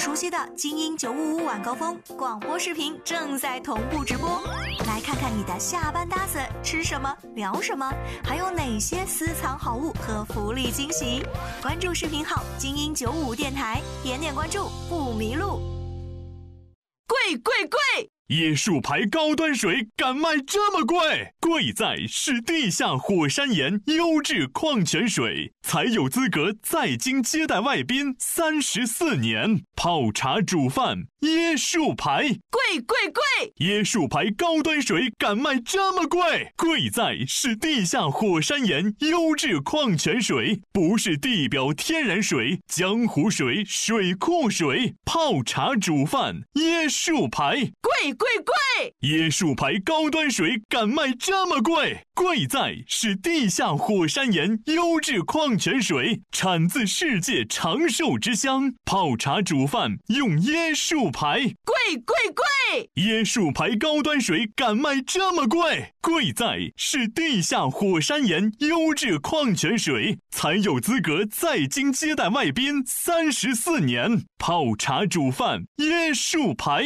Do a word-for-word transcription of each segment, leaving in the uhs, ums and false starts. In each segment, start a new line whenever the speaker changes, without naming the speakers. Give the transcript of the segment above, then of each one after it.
熟悉的精英九五五晚高峰广播视频正在同步直播，来看看你的下班搭子吃什么聊什么，还有哪些私藏好物和福利惊喜。关注视频号精英九五五电台，点点关注不迷路。
贵贵贵！
椰树牌高端水敢卖这么贵？贵在是地下火山岩优质矿泉水，才有资格在京接待外宾三十四年。泡茶煮饭，椰树牌，
贵贵贵！
椰树牌高端水敢卖这么贵？贵在是地下火山岩优质矿泉水，不是地表天然水、江湖水、水库水。泡茶煮饭，椰树牌，
贵贵贵！
椰树牌高端水敢卖这么贵？贵在是地下火山岩优质矿泉水，产自世界长寿之乡。泡茶煮饭用椰树牌，
贵贵贵！
椰树牌高端水敢卖这么贵？贵在是地下火山岩优质矿泉水，才有资格在京接待外宾三十四年。泡茶煮饭，椰树牌。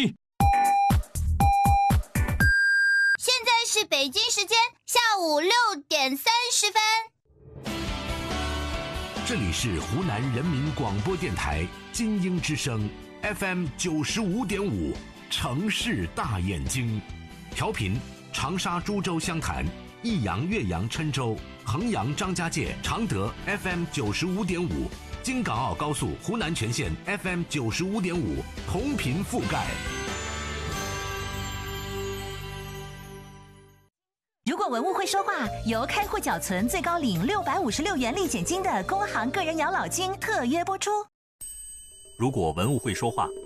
现在是北京时间下午六点三十分。
这里是湖南人民广播电台金鹰之声 F M 九十五点五，城市大眼睛，调频长沙、株洲、湘潭、益阳、岳阳、郴州、衡阳、张家界、常德 F M 九十五点五，京港澳高速湖南全线 F M 九十五点五，同频覆盖。
如果文物会说话，由开户缴存最高领六百五十六元立减金的工行个人养老金特约播出。
如果文物会说话，